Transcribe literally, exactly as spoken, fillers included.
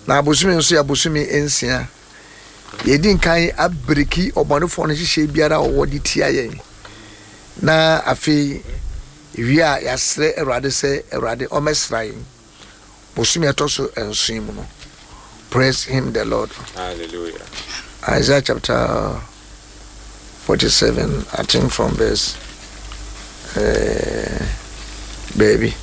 na abosumi nso ya bosumi ensia yedi nkan abreki obonefo no hihye biara owo di tia yen na afi wia yasre Awurade se Awurade omesrai bosumi etoso ensun mu no. Praise him the Lord. Hallelujah. Isaiah chapter forty-seven, I think from verse uh, baby